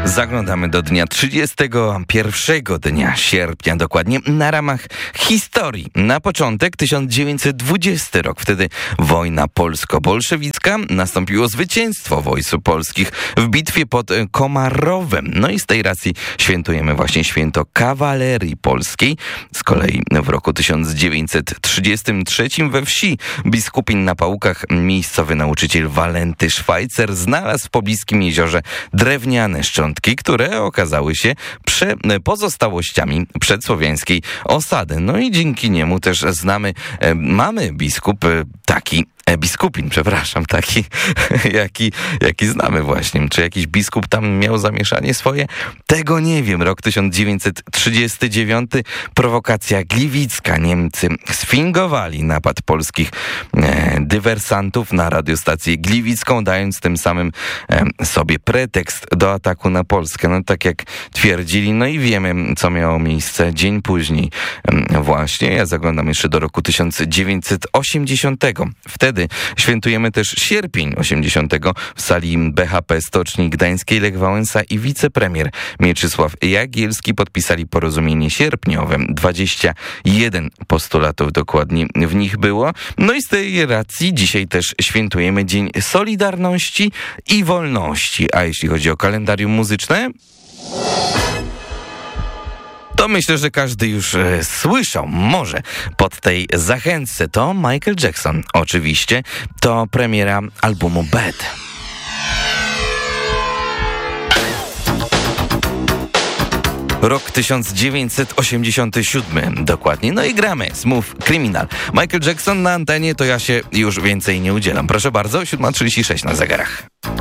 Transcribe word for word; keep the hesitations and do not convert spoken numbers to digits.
Zaglądamy do dnia trzydziestego pierwszego dnia sierpnia, dokładnie na ramach historii. Na początek tysiąc dziewięćset dwudziesty rok, wtedy wojna polsko-bolszewicka, nastąpiło zwycięstwo wojsk polskich w bitwie pod Komarowem. No i z tej racji świętujemy właśnie święto kawalerii polskiej. Z kolei w roku tysiąc dziewięćset trzydziestym trzecim we wsi Biskupin na Pałukach miejscowy nauczyciel Walenty Szwajcer znalazł w pobliskim jeziorze drewniane szczątki, które okazały się prze, pozostałościami przedsłowiańskiej osady. No i dzięki niemu też znamy, e, mamy biskup e, taki, e, biskupin, przepraszam, taki, jaki, jaki znamy właśnie. Czy jakiś biskup tam miał zamieszanie swoje? Tego nie wiem. Rok tysiąc dziewięćset trzydziesty dziewiąty, prowokacja gliwicka. Niemcy sfingowali napad polskich e, dywersantów na radiostację gliwicką, dając tym samym e, sobie pretekst do ataku na Polskę. No tak jak twierdzili, no i wiemy, co miało miejsce dzień później. E, właśnie, ja zaglądam jeszcze do roku tysiąc dziewięćset osiemdziesiątego. Wtedy świętujemy też sierpień osiemdziesiątego w sali B H P Stoczni Gdańskiej. Lech Wałęsa i wicepremier Mieczysław Jagielski podpisali porozumienie sierpniowe. dwadzieścia jeden postulatów dokładnie w nich było. No i z tej racji dzisiaj też świętujemy Dzień Solidarności i Wolności. A jeśli chodzi o kalendarium muzyczne, to myślę, że każdy już e, słyszał, może pod tej zachętce. To Michael Jackson. Oczywiście to premiera albumu Bad. Rok tysiąc dziewięćset osiemdziesiąty siódmy, dokładnie. No i gramy Smooth Criminal. Michael Jackson na antenie, to ja się już więcej nie udzielam. Proszę bardzo, siódma trzydzieści sześć na zegarach.